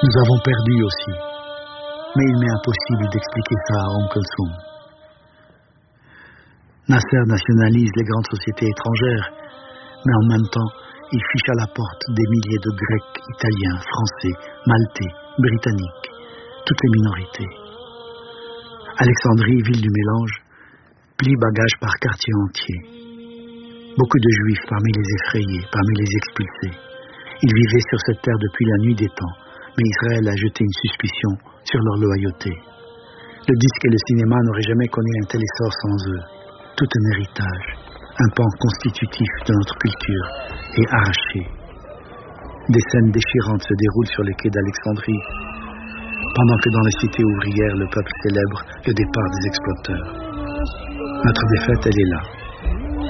Nous avons perdu aussi, mais il m'est impossible d'expliquer ça à Kulthum. Nasser nationalise les grandes sociétés étrangères, mais en même temps, il fiche à la porte des milliers de Grecs, Italiens, Français, Maltais, Britanniques, toutes les minorités. Alexandrie, ville du mélange, plie bagages par quartier entier. Beaucoup de Juifs parmi les effrayés, parmi les expulsés. Ils vivaient sur cette terre depuis la nuit des temps, mais Israël a jeté une suspicion sur leur loyauté. Le disque et le cinéma n'auraient jamais connu un tel essor sans eux. Tout un héritage, un pan constitutif de notre culture est arraché. Des scènes déchirantes se déroulent sur les quais d'Alexandrie, pendant que dans les cités ouvrières, le peuple célèbre le départ des exploiteurs. Notre défaite, elle est là.